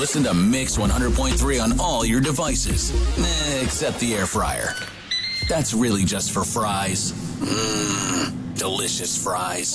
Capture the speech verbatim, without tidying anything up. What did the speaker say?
Listen to Mix one hundred point three on all your devices. Eh, except the air fryer. That's really just for fries. Mmm, delicious fries.